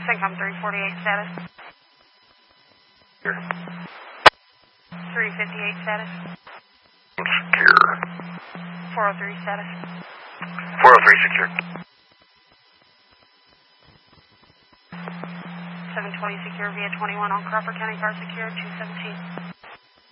CENTCOM 348 status. Secure. 358 status. Secure. 403 status. 403 secure. 720 secure via 21 on Crawford County, car secure, 217.